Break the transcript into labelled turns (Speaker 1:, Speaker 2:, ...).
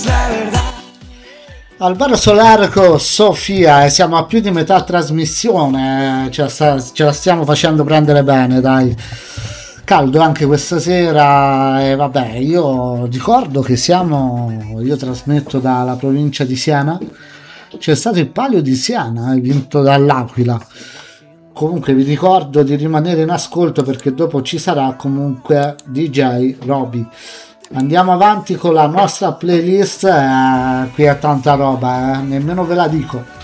Speaker 1: Alvaro Solarco, Sofia, e siamo a più di metà trasmissione, ce la stiamo facendo prendere bene, dai. Caldo anche questa sera, e vabbè, io ricordo che io trasmetto dalla provincia di Siena, c'è stato il Palio di Siena, vinto dall'Aquila. Comunque vi ricordo di rimanere in ascolto perché dopo ci sarà comunque DJ Roby. Andiamo avanti con la nostra playlist, qui è tanta roba, nemmeno ve la dico.